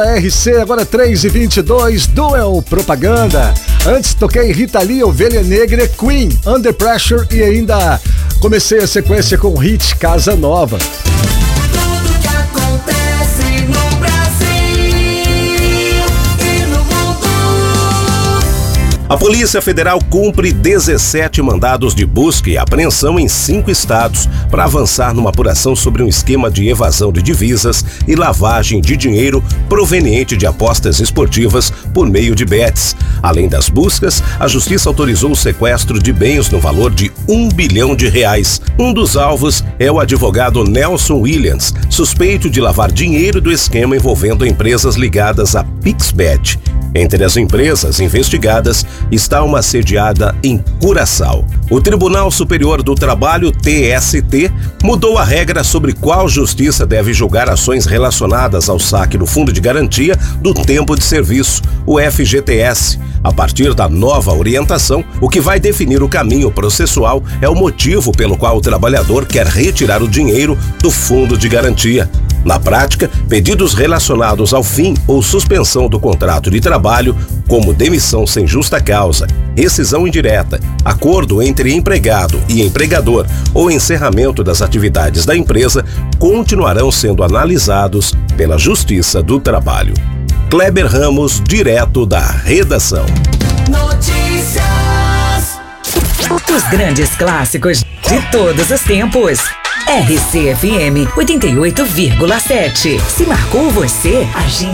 RC, agora 3h22, Duel Propaganda. Antes toquei Rita Lee, Ovelha Negra, Queen, Under Pressure e ainda comecei a sequência com o hit Casa Nova. Tudo que acontece no Brasil e no mundo. A Polícia Federal cumpre 17 mandados de busca e apreensão em 5 estados para avançar numa apuração sobre um esquema de evasão de divisas e lavagem de dinheiro proveniente de apostas esportivas por meio de bets. Além das buscas, a Justiça autorizou o sequestro de bens no valor de R$1 bilhão. Um dos alvos é o advogado Nelson Williams, suspeito de lavar dinheiro do esquema envolvendo empresas ligadas à Pixbet. Entre as empresas investigadas está uma sediada em Curaçao. O Tribunal Superior do Trabalho, TST, mudou a regra sobre qual justiça deve julgar ações relacionadas ao saque no Fundo de Garantia do Tempo de Serviço, o FGTS. A partir da nova orientação, o que vai definir o caminho processual é o motivo pelo qual o trabalhador quer retirar o dinheiro do Fundo de Garantia. Na prática, pedidos relacionados ao fim ou suspensão do contrato de trabalho, como demissão sem justa causa, rescisão indireta, acordo entre empregado e empregador ou encerramento das atividades da empresa, continuarão sendo analisados pela Justiça do Trabalho. Kleber Ramos, direto da redação. Notícias. Os grandes clássicos de todos os tempos. RCFM 88,7. Se marcou você, a gente